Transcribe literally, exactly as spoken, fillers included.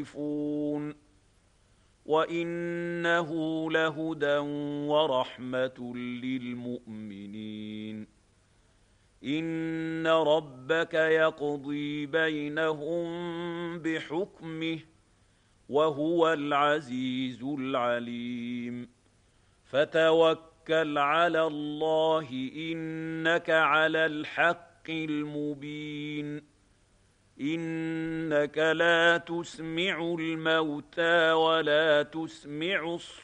وإنه لهدى ورحمة للمؤمنين. إن ربك يقضي بينهم بحكمه وهو العزيز العليم. فتوكل على الله إنك على الحق المبين. إنك لا تسمع الموتى ولا تسمع الصم